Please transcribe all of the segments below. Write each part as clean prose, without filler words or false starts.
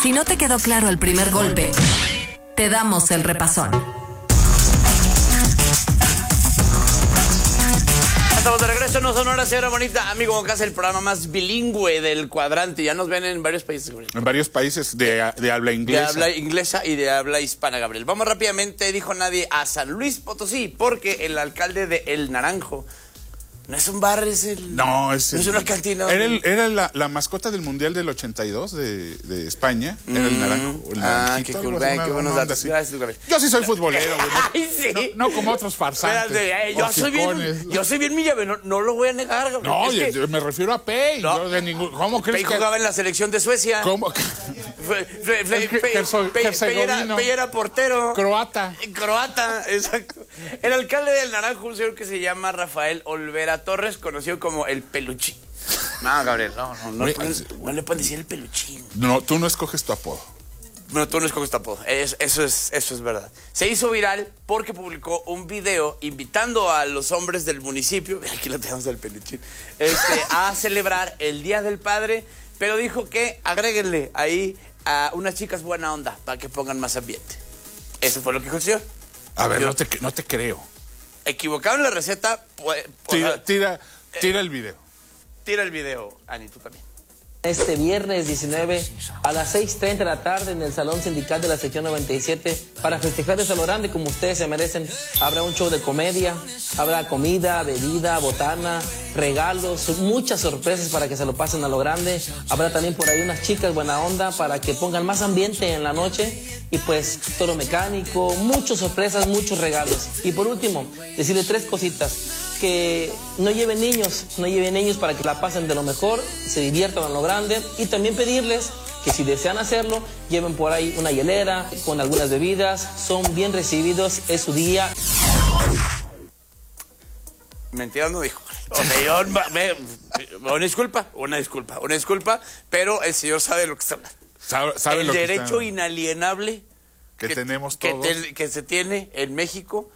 Si no te quedó claro el primer golpe, te damos el repasón. Estamos de regreso, no Sonora, señora bonita. Amigo, como que hace el programa más bilingüe del cuadrante. Ya nos ven en varios países, Gabriel. En varios países de habla inglesa. De habla inglesa y de habla hispana, Gabriel. Vamos rápidamente, dijo nadie, a San Luis Potosí, porque el alcalde de El Naranjo no es un bar, es el... No, es una cantina. Era la mascota del Mundial del 82 de España. Era el naranjo. Qué cool, qué buenos datos. Gracias, Gabriel. Yo sí soy futbolero, güey. Ay, sí. No como otros farsantes. Espérate, yo soy bien millave, no lo voy a negar, Gabriel. No, yo me refiero a Pei. No. ¿Cómo crees Pei que...? jugaba en la selección de Suecia. ¿Cómo? Pei era portero. Croata, exacto. El alcalde del Naranjo, un señor que se llama Rafael Olvera Torres, conocido como el Peluchín. No, Gabriel, no le pueden decir el Peluchín. No, tú no escoges tu apodo. No, tú no escoges tu apodo. Eso es verdad. Se hizo viral porque publicó un video invitando a los hombres del municipio, aquí lo tenemos al Peluchín, a celebrar el Día del Padre, pero dijo que agréguenle ahí a unas chicas buena onda para que pongan más ambiente. Eso fue lo que dijo el señor. A ver, no te creo. Equivocaron la receta. Tira el video. Tira el video, Ani, tú también. Este viernes 19 a las 6:30 de la tarde en el Salón Sindical de la Sección 97 para festejar eso a lo grande como ustedes se merecen. Habrá un show de comedia, habrá comida, bebida, botana, regalos, muchas sorpresas para que se lo pasen a lo grande. Habrá también por ahí unas chicas buena onda para que pongan más ambiente en la noche y pues toro mecánico, muchas sorpresas, muchos regalos. Y por último, decirle 3 cositas. Que no lleven niños para que la pasen de lo mejor, se diviertan a lo grande y también pedirles que si desean hacerlo, lleven por ahí una hielera con algunas bebidas, son bien recibidos, es su día. Mentira no dijo. O sea, una disculpa, pero el señor sabe lo que está hablando. Sabe el lo derecho que inalienable que tenemos todos. Que se tiene en México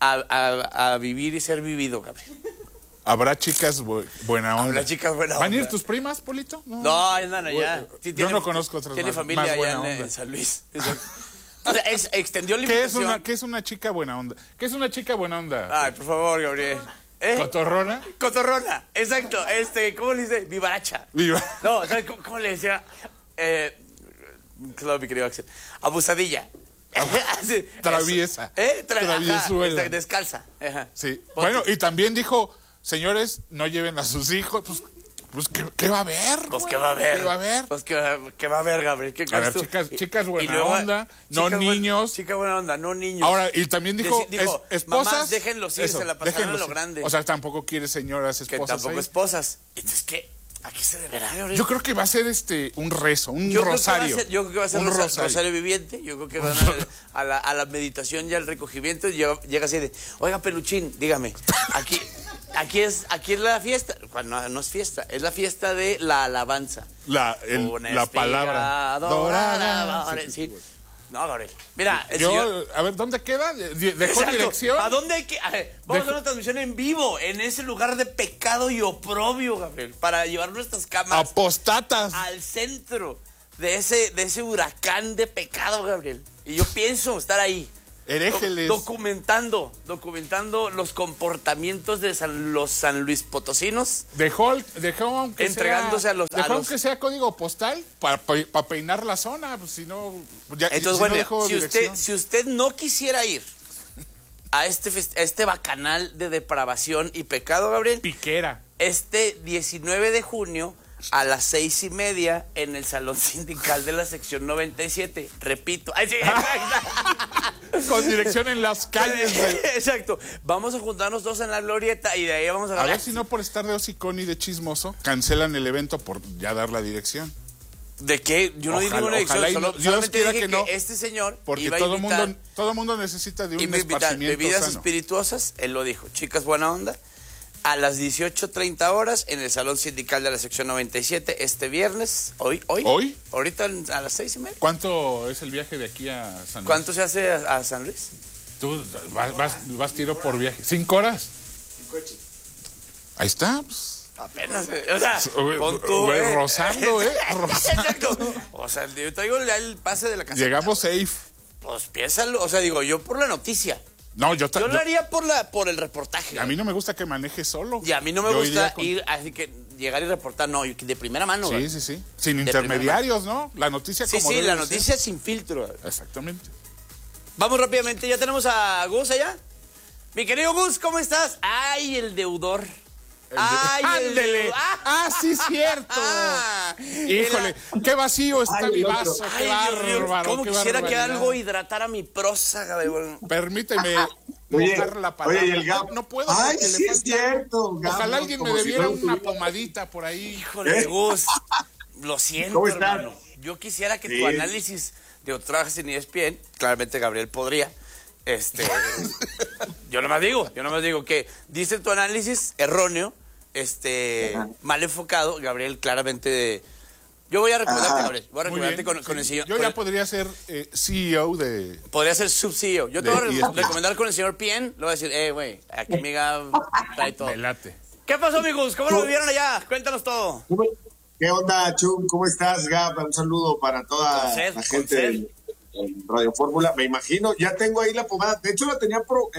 a vivir y ser vivido, Gabriel. Habrá chicas buena onda. Habrá chicas buena onda. ¿Van a ir tus primas, Polito? No, andan allá. Yo no conozco otras Tiene más familia buena allá onda. en San Luis. O sea, extendió la invitación. ¿Qué es una chica buena onda? ¿Qué es una chica buena onda? Ay, por favor, Gabriel. ¿Cotorrona? Cotorrona, exacto. ¿Cómo le dice? Vivaracha. No, ¿sabes cómo le decía? Claro, mi querido Axel. Abusadilla. Traviesa. Traviesuela. Descalza. Ajá. Sí. Bueno, y también dijo, señores, no lleven a sus hijos. Pues ¿qué va a haber? Pues ¿qué va a haber? ¿Qué va a haber? Pues ¿qué va a haber, Gabriel? A ver, chicas buena onda, no niños. Chica buena onda, no niños. Ahora, y también dijo esposas. Mamás, déjenlos ir, se la pasaron a lo grande. O sea, tampoco quiere señoras esposas. Que tampoco ahí. Esposas. Entonces, ¿qué? ¿A qué se deberá, Gabriel? Yo creo que va a ser un rezo, un rosario. Yo creo que va a ser un rosario viviente. Yo creo que van a la meditación y al recogimiento. Llega así de, oiga, Peluchín, dígame, aquí es la fiesta. No es fiesta, es la fiesta de la alabanza. La palabra dorada. Sí. No, Gabriel. Mira, a ver, ¿dónde queda? ¿Dejó dirección? ¿A dónde hay que...? Vamos a hacer una transmisión en vivo, en ese lugar de pecado y oprobio, Gabriel, para llevar nuestras cámaras... Apostatas. ...al centro de ese huracán de pecado, Gabriel. Y yo pienso estar ahí. Heréjeles. Documentando los comportamientos de los San Luis Potosinos. Dejó aunque entregándose aunque sea código postal para peinar la zona, pues si no... Entonces, bueno, si usted no quisiera ir a este bacanal de depravación y pecado, Gabriel... Piquera. 19 de junio... a las 6:30 en el Salón Sindical de la Sección 97. Repito. Ay, sí, con dirección en las calles. Exacto. Vamos a juntarnos todos en la glorieta y de ahí vamos a... A ver si no por estar de hocicón y de chismoso cancelan el evento por ya dar la dirección. ¿De qué? Yo no di ninguna dirección. Dios quiera que no. Este señor porque iba todo mundo necesita de un esparcimiento bebidas sano. Espirituosas. Él lo dijo. Chicas buena onda. A las 18:30 horas en el Salón Sindical de la Sección 97 este viernes. ¿Hoy? Ahorita a las 6:30. ¿Cuánto es el viaje de aquí a San Luis? ¿Cuánto se hace a San Luis? Tú vas tiro por viaje. 5 horas. 5 coches. Ahí está, pues. Apenas, o sea, rozando, Rozando. Exacto. O sea, yo traigo el pase de la caseta. Llegamos safe. Pues piénsalo. O sea, digo, yo por la noticia. No, Yo lo haría por el reportaje. A mí no me gusta que maneje solo. Y a mí no me Yo gusta iría ir, así que llegar y reportar, no, de primera mano. Sí, güey. sí, sí. Sin intermediarios, ¿no? La noticia Sí, como sí, debe la de ser. noticia sin filtro. Exactamente. Vamos rápidamente, ya tenemos a Gus allá. Mi querido Gus, ¿cómo estás? Ay, el deudor. Ay, ¡Ándele! ¡Ah, sí, cierto! Híjole, qué vacío está mi vaso, qué bárbaro. ¿Cómo qué quisiera que barbaridad. algo hidratara mi prosa, Gabriel? Permíteme Oye, botar la palabra. oye, y el Gab. No puedo. Ay, porque le sí es falta- cierto, Gab, Ojalá alguien me como si debiera fuera una tu vida. pomadita por ahí. Híjole, Gus, lo siento, ¿Cómo estás? hermano. Yo quisiera que Sí. tu análisis de otro trabajas en ESPN, claramente Gabriel podría. Yo nomás digo que dice tu análisis erróneo, mal enfocado. Gabriel, claramente. Yo voy a recomendarte, Gabriel. Voy a Muy recomendarte bien. con el señor. Yo ya podría ser CEO de... Podría ser sub-CEO. Yo te voy a ESPN. recomendar con el señor Pien. Le voy a decir, güey, aquí mi Gab trae todo. Me late. ¿Qué pasó, amigos? ¿Cómo lo vivieron allá? Cuéntanos todo. ¿Qué onda, Chum? ¿Cómo estás, Gab? Un saludo para toda Con sed, la con gente sed. en Radio Fórmula. Me imagino, ya tengo ahí la pomada. De hecho, la tenía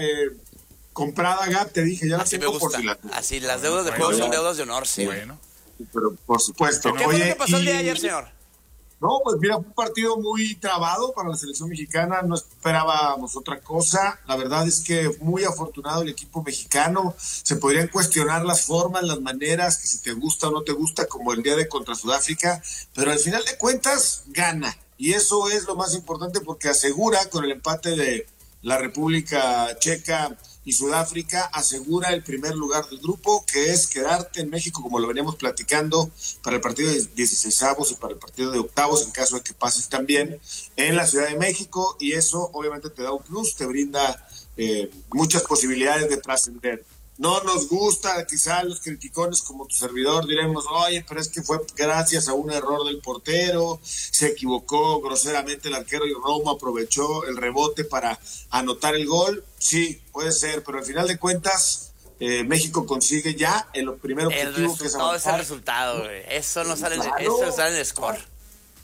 comprada, Gab, te dije, ya la Así me tengo por gusta. si la... Así, las deudas de Bueno, juego son ya. deudas de honor, sí. Bueno. Pero, por supuesto. ¿Qué fue lo Oye, que pasó el día de y- ayer, señor? No, pues mira, fue un partido muy trabado para la selección mexicana, no esperábamos otra cosa. La verdad es que muy afortunado el equipo mexicano. Se podrían cuestionar las formas, las maneras, que si te gusta o no te gusta, como el día de contra Sudáfrica, pero al final de cuentas gana. Y eso es lo más importante porque asegura, con el empate de la República Checa y Sudáfrica, asegura el primer lugar del grupo, que es quedarte en México, como lo veníamos platicando, para el partido de 16avos y para el partido de octavos, en caso de que pases también, en la Ciudad de México, y eso obviamente te da un plus, te brinda muchas posibilidades de trascender. No nos gusta, quizá los criticones como tu servidor diremos, oye, pero es que fue gracias a un error del portero, se equivocó groseramente el arquero y Romo aprovechó el rebote para anotar el gol. Sí, puede ser, pero al final de cuentas México consigue ya el primer El objetivo, que es resultado es el avanzar. resultado, güey. Eso no sale, Claro. eso sale en el score.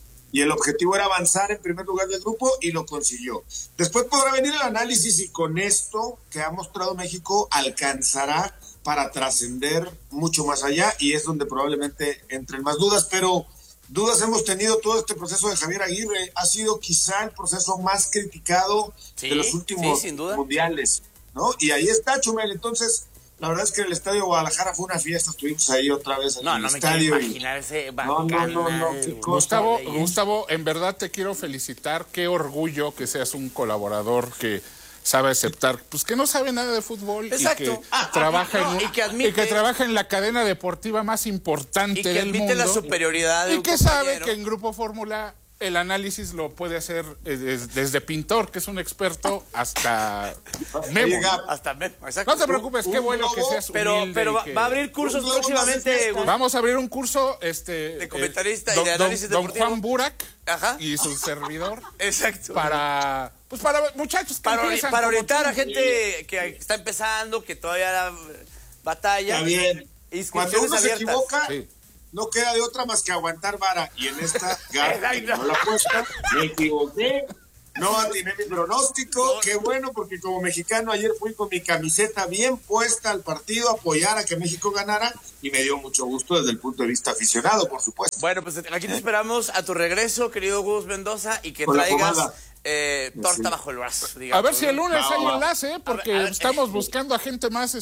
Y el objetivo era avanzar en primer lugar del grupo y lo consiguió. Después podrá venir el análisis y con esto que ha mostrado México alcanzará para trascender mucho más allá y es donde probablemente entren más dudas, pero dudas hemos tenido todo este proceso de Javier Aguirre. Ha sido quizá el proceso más criticado Sí, de los últimos sí, sin duda. mundiales, ¿no? Y ahí está, Chumel. Entonces, la verdad es que el Estadio Guadalajara fue una fiesta, estuvimos ahí otra vez en No, el no me quiero estadio. imaginar ese No, qué cosa. Gustavo, en verdad te quiero felicitar. Qué orgullo que seas un colaborador que sabe aceptar, pues que no sabe nada de fútbol. Exacto. Y que trabaja No, en, y que admite- trabaja en la cadena deportiva más importante Y que del admite mundo. la superioridad de Y un que sabe compañero. que en Grupo Fórmula el análisis lo puede hacer desde pintor, que es un experto, hasta Memo. Oye, Gab, Hasta exacto. No te preocupes, qué bueno que seas Pero humilde y que- va a abrir cursos Un globo próximamente. no hace fiesta. Vamos a abrir un curso De comentarista y de análisis don deportivo. Juan Burak Ajá. y su servidor Exacto. para muchachos que empiezan Para como orientar tú. a gente que está empezando, que todavía la batalla. está bien. Cuando Inscripciones uno se abiertas. equivoca, Sí. no queda de otra más que aguantar vara. Y en esta, Gab, Exacto. no la apuesta, me equivoqué. No atiné mi pronóstico. Qué bueno, porque como mexicano ayer fui con mi camiseta bien puesta al partido, a apoyar a que México ganara. Y me dio mucho gusto desde el punto de vista aficionado, por supuesto. Bueno, pues aquí te esperamos a tu regreso, querido Gus Mendoza, y que Con la traigas pomada. torta Sí. bajo el brazo. A digamos, ver si el ¿no? lunes hay va. enlace, porque A ver. estamos buscando a gente más,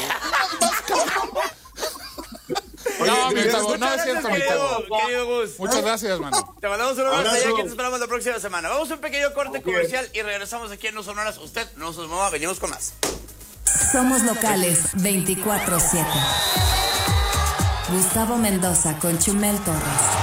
Oye, No, mi ¿de veras? chavo, no es cierto, mi chavo. Querido Gus. Muchas gracias, mano. Te mandamos un abrazo y Abrazo. aquí te esperamos la próxima semana. Vamos a un pequeño corte comercial y regresamos aquí en No Sonoras. Usted no se mueva, venimos con más. Somos locales 24/7. Gustavo Mendoza con Chumel Torres.